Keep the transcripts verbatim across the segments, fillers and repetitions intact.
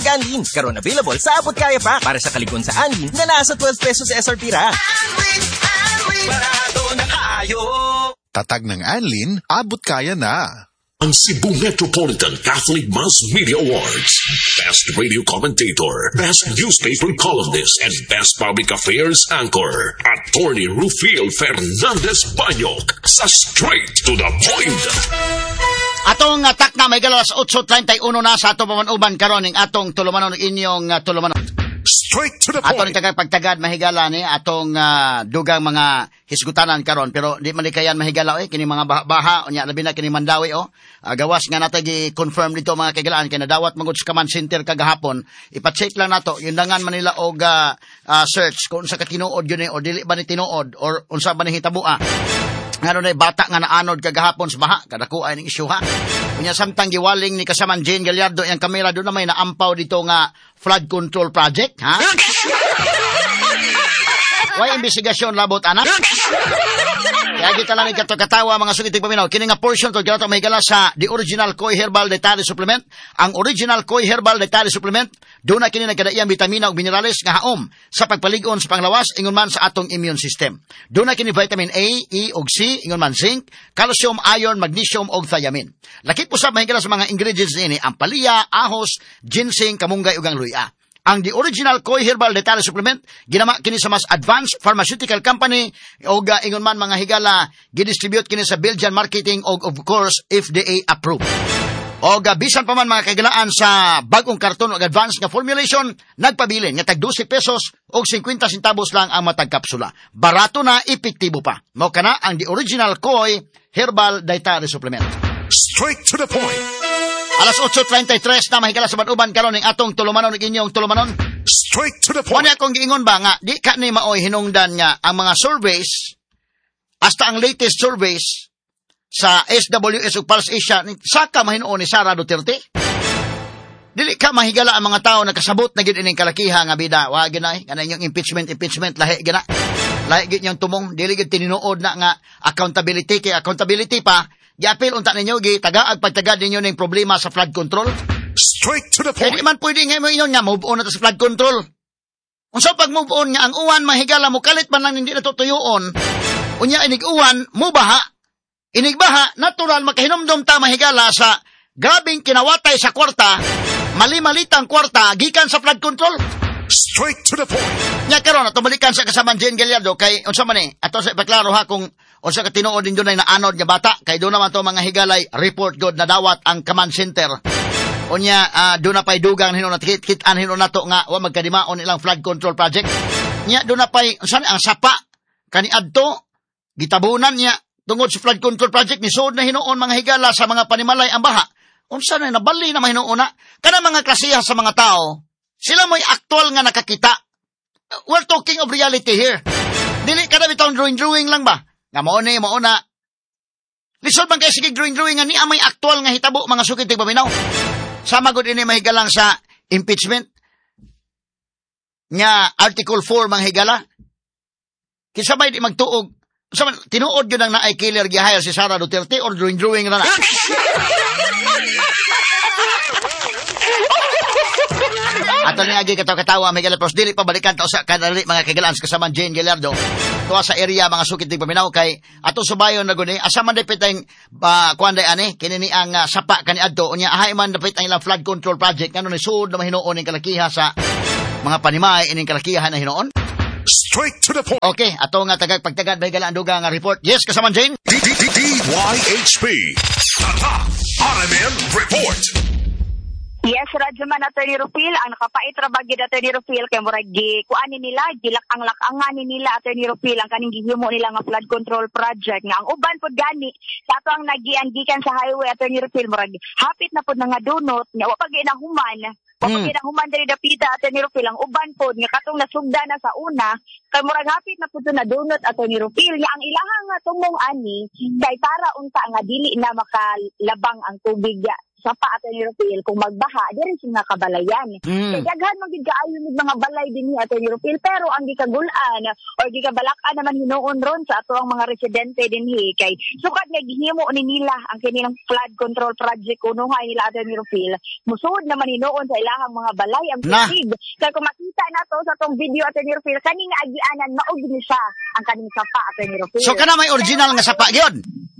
Anlin. Karon available sa abot kaya pa para sa kaligon sa Anlin na nasa twelve pesos S R P ra. Anlin, Anlin, barato na kayo. Tatag ng Anlin, abot kaya na. Ang Cebu Metropolitan Catholic Mass Media Awards, Best Radio Commentator, Best Newspaper Columnist, and Best Public Affairs Anchor, Attorney Rufil Fernandez Banyok, sa Straight to the Point. Atong atak na may galas eight thirty-one na sa atong pamanuban karon ning atong tulumanon inyong uh, tulumanon. Straight to the point. Atong tagag pagtagad mahigala ni atong uh, dugang mga hisgutanan karon pero di man kayan mahigala eh kini mga baha unya labi na kini Mandawi oh. Uh, gawas nga natay gi-confirm dito mga kagalaan kay nadawat magud sa command center kagahapon. Ipa-check lang nato yung dangan man nila og uh, uh, search kung sa katinuod yun eh o dili ba ni tinuod or unsa ba ni hitabua. Ngano na bata nga naanod kagahapon sa baha kadako ay ning isyu ha. Unya samtang giwaling ni kasaman Jane Gallardo yang kamera do na may naampaw dito nga flood control project ha. Way investigasyon labot anak. Kaya kita lang ikato katawa mga sugiting paminaw. Kini nga portion to ginato may gala sa The Original Koi Herbal Dietary Supplement. Ang Original Koi Herbal Dietary Supplement, doon na kini nagkadaiyang vitamina ug minerales nga haom sa pagpalig-on sa panglawas ingon man sa atong immune system. Doon na kini vitamin A, E ug C, ingon man zinc, calcium, iron, magnesium ug thiamine. Lakip usab mahigala sa mga ingredients ini ang palya, ahos, ginseng, kamunggay ug ang luya. Ang The Original Koi Herbal Dietary Supplement, ginama kini sa mas advanced pharmaceutical company o uh, ingon man mga higala, gidistribute kini sa Belgian marketing o of course F D A approved. O uh, bisan pa man mga kagalaan sa bagong karton o advanced nga formulation, nagpabilin nga tag twelve pesos o fifty centavos lang ang matag kapsula. Barato na, epektibo pa. Mao kana ang The Original Koi Herbal Dietary Supplement. Straight to the point. Alas eight thirty-three na mahigala sa banuban karon ning atong tulumanon ug inyong tulumanon. Straight to the point. Ano akong giingon ba nga di ka ni maoy hinungdan nga ang mga surveys hasta ang latest surveys sa S W S ug Pulse Asia saka mahinuon ni Sara Duterte. Dili ka mahigala ang mga tao nakasabot na gid ining kalakiha nga bida wa ginay kana inyong impeachment impeachment lahi gina. Lahi gid yung tumong dili gid tinuod na nga accountability kay accountability pa. Giapil unta ninyo gi tagaag pagtagad ninyo ning problema sa flood control. Straight to the point. Kaya di man pwede nga mo inyon nga move on na sa flood control. Unsa pag move on nga ang uwan mahigala mo kalit man lang hindi natutuyoon. Unya inig uwan mo baha. Inig baha natural makahinomdom ta mahigala sa grabing kinawatay sa kwarta, mali-malitang kwarta gikan sa flood control. Straight to the point. Nya karon ato balikan sa kasaman Jane Gallardo kay unsa man ni ato sa ipaklaro ha kung unsa ka tinuod din dunay naanod nga bata kay do naman to mga higalay report god na dawat ang command center. Unya uh, do na pay dugang hinon natikit kitan hinon nato nga wa magkadimaon ilang flood control project. Nya do na pay unsa ang sapa kani adto gitabunan niya tungod sa flood control project ni sud na hinuon mga higala sa mga panimalay ang baha. Unsa na nabali na mahinuon na kana mga klasiha sa mga tao. Sila mo'y actual nga nakakita. We're talking of reality here. Dili ka na bitang drawing-drawing lang ba? Nga mo ni, mo na. Lisod man kayo sige drawing-drawing nga ni amay actual nga hitabo mga sukit ng paminaw. Sama gud ini mahigalang sa impeachment. Nga Article four mga higala. Kisabay di magtuog. Sama, tinuod yun ang naay killer gihayal si Sara Duterte or drawing-drawing na na. Ato ni agi katawa-katawa may galepos dili pa balikan ta usa kadali mga kagalaan kasama Jane Gallardo tuwa sa area mga sukit ng paminaw kay ato subayon na guni asa man dapit ang uh, kuanday ani kini ni ang uh, sapa kani adto unya ahay man dapit ang ilang flood control project ngano ni sud na mahinuon ning kalakiha sa mga panimay ining kalakihan na hinuon. Straight to the point. Okay, ato nga tagag pagtagad may galaan duga nga report. Yes, kasama Jane. D Y H P Tata R M N report. Yes, radyo man Attorney Rufil, ang nakapait rabag gid Attorney Rufil kay murag gi kuani nila gilak-ang-lakangan nila Attorney Rufil ang kaning gihimo nila nga flood control project nga ang uban pud gani sa ato ang nagian-gikan sa highway Attorney Rufil murag hapit na pud nga donut nya wa pa gyud na human wa pa gyud na human diri dapita Attorney Rufil ang uban pud nga katong nasugda na sa una kay murag hapit na pud na donut Attorney Rufil nya ang ilahang nga tumong ani kay para unta nga dili na makalabang ang tubig sapa Attorney Rufil kung magbaha diri sa mga kabalayan. Mm. Kay daghan man gid kaayo mig mga balay dinhi Attorney Rufil, pero ang gikagulan or gikabalakan naman hinuon ron sa ato ang mga residente dinhi kay sukad nga gihimo ni nila ang kinilang flood control project kunuhay nila Attorney Rufil. Musuod naman hinuon sa ilahang mga balay ang tubig. Kay kung makita nato sa tong video Attorney Rufil kani nga agianan mao gid siya ang kaning sapa Attorney Rufil. So kana may original nga sapa gyud.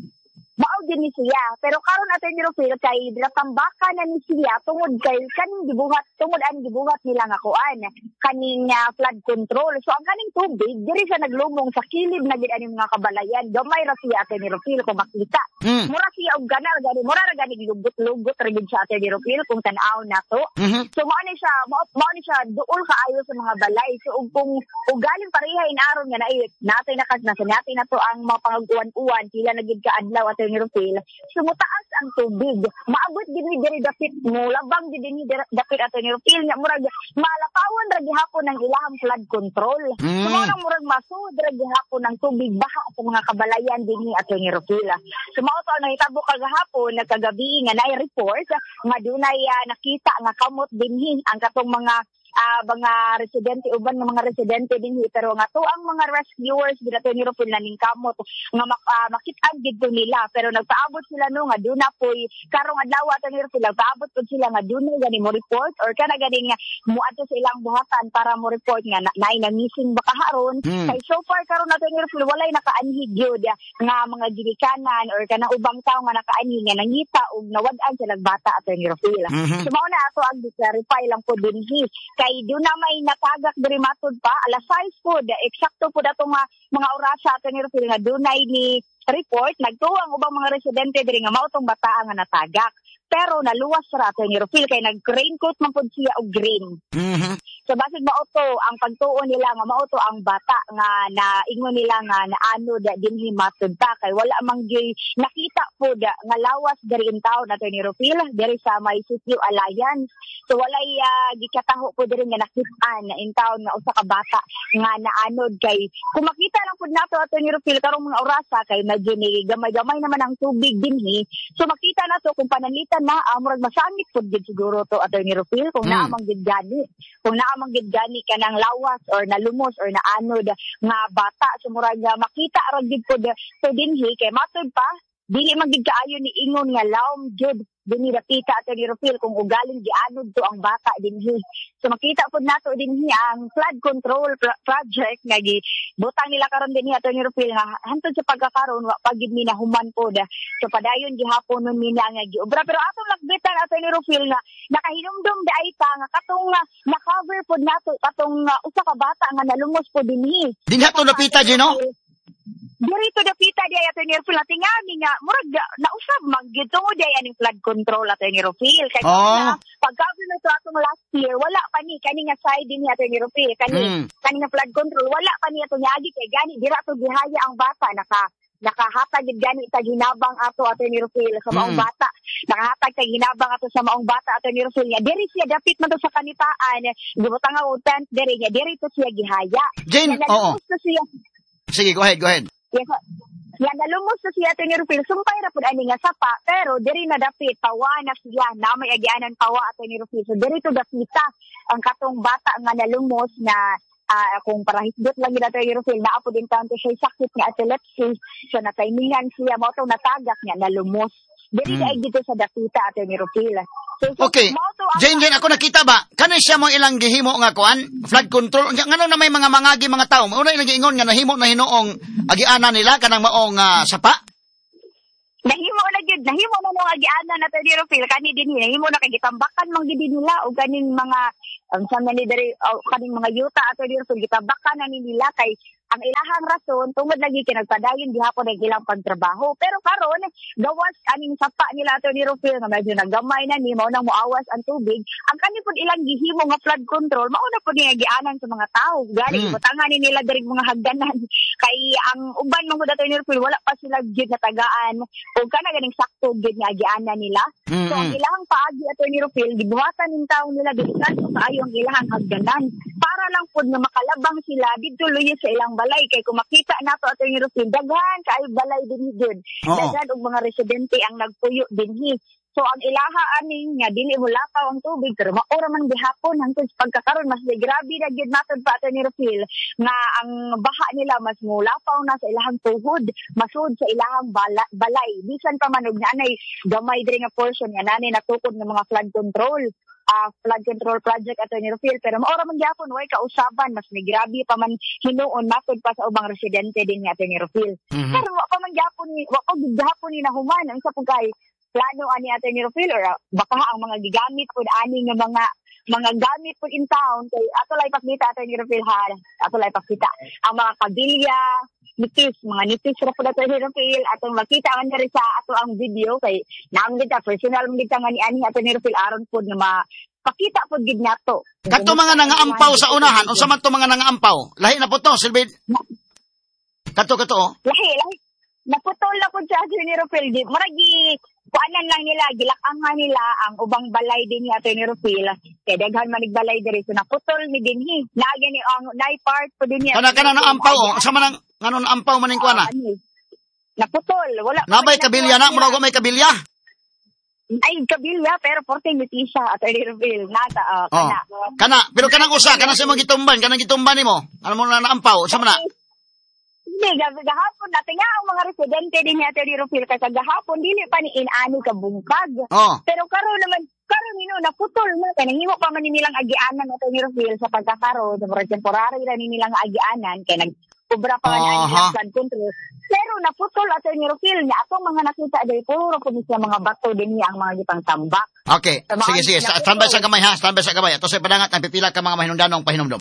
Mao din ni siya, pero karon Attorney Rufil kay ditambaka na ni siya tungod kay kaning gibuhat tungod ang gibuhat nila nga kuan kaning uh, flood control. So ang kaning tubig diri sa naglumong sa kilid na gid ani mga kabalayan. Gamay ra siya Attorney Rufil kung makita. Mm. Mura siya og ganar gani, mura ra gani lugot-lugot ra gid sa Attorney Rufil kung tan-aw nato. Mm-hmm. So mao ni siya, mao, mao ni siya duol kaayo sa mga balay. So ug kung ugaling pareha inaron nga naay natay nakas na sa natay nato ang mga pangaguan-uwan pila na gid ka adlaw Attorney Rufil, sumutaas ang tubig. Maabot din ni diri dapit mo, labang din ni dapit Attorney Rufil nya murag malapawon ra gihapon ng ilahang flood control. Mm. So mao murag masud ra gihapon ng tubig baha sa mga kabalayan dinhi Attorney Rufil. So mao to nahitabo kagahapon nagkagabi nga naay report nga dunay uh, nakita nga kamot dinhi ang katong mga Uh, mga residente, uban ng mga residente din pero nga to ang mga rescuers dito ni Rufil na ning kamot nga mak uh, makit-an dito nila pero nagpaabot sila no nga duna poy karong adlaw ato ni Rufil nagpaabot pud sila nga duna gani mo report or kana gani nga muadto sa ilang buhatan para mo report nga naay na, na missing baka haron mm. Kay so far karon ato ni Rufil walay nakaanhi gyud nga mga ginikanan or kanang ubang tawo nga nakaanhi nga nangita og nawad-an sila bata ato ni Rufil. Mm-hmm. So mao na ato ang clarify lang po dinhi kay doon na may natagak diri matod pa alas sais po eksakto po dato nga mga orasa ato ni Rufil nga dunay ni report nagtuwang ubang mga residente diri nga mao tong bata nga natagak pero naluwas ra ato ni Rufil kay nag-raincoat man pud siya og green. Mm-hmm. So basig mao to ang pagtuo nila nga mao to ang bata nga naingon nila nga naano da dinhi matod ta kay wala man gyud nakita pud nga lawas diri in town ato ni Rufil diri sa may Sitio Alliance. So walay uh, gikataho pud diri nga nakit-an na in town nga usa ka bata nga naanod kay kung makita lang pud nato ato ni Rufil karong mga orasa kay medyo ni gamay-gamay naman ang tubig dinhi. So makita nato kung panalitan na amurag uh, masangit pud gid siguro to ato ni Rufil kung mm. naamang gid gani kung naamang gid gani kanang lawas or nalumos or naanod nga bata sumurag so, makita ra gid pud so dinhi kay matod pa dili man gid kaayo ni ingon nga lawom jud dinhi dapita ato ni Rufil kung ugaling gianod to ang bata dinhi. So makita pud nato dinhi ang flood control pro- project nga gi butang nila karon dinhi ato ni Rufil nga hantod sa pagkakaron wa pagid mi nahuman pod. So padayon gihapon nun nila nga giobra pero atong lakbitan ato ni Rufil nga nakahinumdum dai ta nga katong uh, na-cover pod nato katong uh, usa ka bata nga nalumos pod dinhi. Dinha to napita di no? Diri to dapita di ato ni Rufil natin nga nga murag nausab magyud tungod di aning flood control ato ni Rufil kay oh. na pagkabi na to atong last year wala pa ni kani nga side ni ato ni Rufil kani mm. kani nga flood control wala pa ni ato niagi kay gani dira to gihaya ang bata naka nakahatag gid gani ta ginabang ato ato ni Rufil sa maong mm. bata nakahatag ta ginabang ato sa maong bata ato ni Rufil nga diri siya dapit man to sa kanitaan gibutang ang tent diri nga diri to siya gihaya Jane oo sige go ahead go ahead. Yes, yan nalumos na siya ato ni Rufil sumpay ra pud ani nga sapa pero diri na dapit pawa na siya na may agianan pawa ato ni Rufil so diri to dapita ang katong bata nga nalumos na uh, kung parahisdot lang gid ato ni Rufil na apo din tanto siya sakit nga epilepsy so nataymingan siya mo to natagak nga nalumos diri mm. dito sa dapita ato ni Rufil. So, so, okay. Jane, Jane, ako nakita ba? Kanay siya mo ilang gihimo nga kuan? Flood control? Ngano na may mga mangagi mga tao? Una ilang giingon nga nahimo na hinoong agiana nila kanang maong uh, sapa? Nahimo na gid, nahimo na nung agiana na ni Rufil kani dinhi nahimo na kay gitambakan man gid nila og kaning mga ang um, sa man ni diri uh, kaning mga yuta ato ni Rufil gitambakan na ni nila kay ang ilahang rason tungod lagi kay nagpadayon gihapon ang ilang pagtrabaho pero karon gawas aning sapa nila ato ni Rufil nga medyo nagamay na ni mao nang moawas ang tubig ang kani pud ilang gihimo nga flood control mao na pud nga gianan sa mga tawo gani mm. butangan ni nila diri mga hagdanan kay ang uban man gud ato ni Rufil wala pa sila gid natagaan o kana ganing sakto gid nga agianan nila mm-hmm. So ang ilahang paagi ato ni Rufil gibuhatan ning tawo nila dilikan sa ayo ang ilahang hagdanan para lang pud nga makalabang sila didto luyo sa ilang balay kay kung makita nato ato ni Rufil daghan kay balay dinhi gid daghan og mga residente ang nagpuyo dinhi So ang ilaha aning nga dili mo lakaw ang tubig pero maura man gihapon hangtod sa pagkakaron mas grabe na gyud matod pa ato ni Rufil nga ang baha nila mas mulapaw na sa ilahang tuhod, masud sa ilahang bala- balay. Bisan pa man og nanay gamay diri nga portion nga nanay natukod ng mga flood control. Uh, flood control project ato ni Rufil pero maura man gyapon way kausaban mas may grabe pa man hinuon matod pa sa ubang residente din nga ato ni Rufil. Mm-hmm. Pero wa pa man gyapon ni wa pa gyapon ni nahuman ang sa pugay plano ani ato ni Rufil or uh, baka ang mga gigamit pud ani nga mga mga gamit pud in town kay ato lay pakita ato ni Rufil ha ato lay pakita ang mga kabilya nipis mga nipis ra pud ato ni Rufil atong makita man diri sa ato ang video kay naam kita personal man kita nga ni ani ato ni Rufil aron pud nga mapakita pud gid nato kadto mga nangaampaw sa unahan unsa man to mga nangaampaw lahi na po to Silvid kadto kadto lahi lahi naputol na pud sa ato ni Rufil di maragi kuanan lang nila, gilakangan nila ang ubang balay din ni ato ni Rufil. Kaya daghan manig balay diri so naputol ni dinhi. Naagyan ni ang nai part po din niya. Kana kana na ampaw oh. Asa man ang nganon ampaw man ning kuana? Naputol, wala. Nabay kabilya na, mura ko may kabilya. Ay kabilya pero forte mitisa ato ni Rufil. Nata uh, kana. Oh. Kana, pero kanang usa kana sa mo gitumban, kanang gitumban nimo. Ano mo na naampaw? Asa man na? Hindi, gahapon natin nga ang mga residente din niya Ato ni Rufil kasi gahapon dili pa ni inani ka bungkag. Oh. Pero karon naman karon nino naputol na kay nahimo pa man ni nilang agianan Ato ni Rufil sa pagkakaroon sa mga temporary ra ni nilang agianan kay nagkubra pa man ang uh-huh. flood control. Pero naputol Ato ni Rufil niya atong mga nakita diri puro pud siya mga bato din niya ang mga gipang tambak. Okay, sige sige, standby sa gamay ha, standby sa gamay. Ato sa padangat ang pipila ka mga mahinungdanong pahinumdom.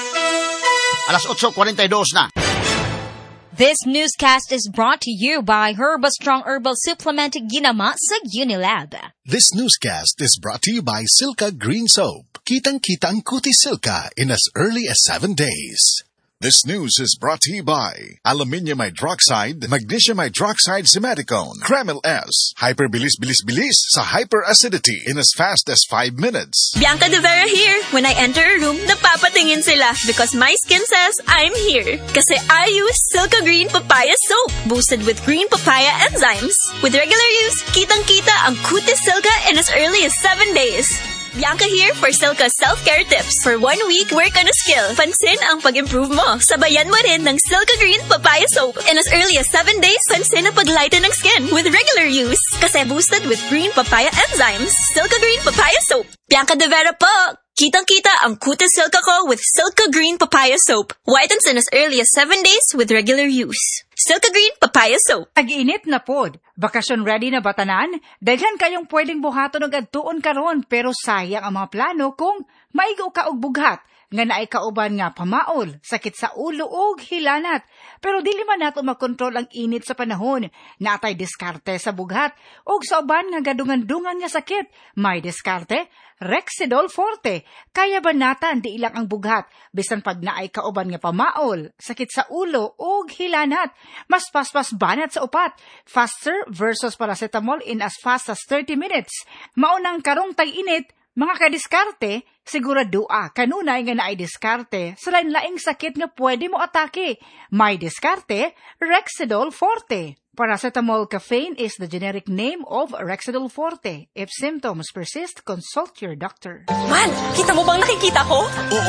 Alas eight forty-two na. This newscast is brought to you by Herba Strong Herbal Supplement Ginama sa Unilab. This newscast is brought to you by Silka Green Soap. Kitang-kita ang Kuti Silka in as early as seven days. This news is brought to you by Aluminium Hydroxide, Magnesium Hydroxide Simaticone, Kremil S, Hyperbilis-bilis-bilis sa hyperacidity in as fast as five minutes. Bianca De Vera here. When I enter a room, napapatingin sila because my skin says I'm here. Kasi I use Silka Green Papaya Soap, boosted with green papaya enzymes. With regular use, kitang-kita ang Kutis Silka in as early as seven days. Bianca here for Silka self-care tips. For one week, work on a skill. Pansin ang pag-improve mo. Sabayan mo rin ng Silka Green Papaya Soap. In as early as seven days, pansin ang paglighten ng skin with regular use. Kasi boosted with green papaya enzymes. Silka Green Papaya Soap. Bianca De Vera po! Kitang-kita ang Kutis Silka ko with Silka Green Papaya Soap. Whitens in as early as seven days with regular use. Silka Green Papaya Soap. Ag-init na pod. Bakasyon ready na batanan? Daghan kayong pwedeng buhaton og adtuon karon pero sayang ang mga plano kung maigo ka og bughat nga naay kauban nga pamaol, sakit sa ulo ug hilanat. Pero dili man nato makontrol ang init sa panahon. Natay diskarte sa bughat ug sa uban nga gadungan-dungan nga sakit. May diskarte, Rexidol Forte. Kaya banatan di ilang ang bughat bisan pag naay kauban nga pamaol, sakit sa ulo ug hilanat. Mas paspas banat sa upat. Faster versus paracetamol in as fast as thirty minutes. Maunang karong tag-init, mga kadiskarte, siguradua kanunay nga naay diskarte sa lain-laing sakit nga pwede mo atake. May diskarte, Rexidol Forte. Paracetamol caffeine is the generic name of Rexidol Forte. If symptoms persist, consult your doctor. Man, kita mo bang nakikita ko?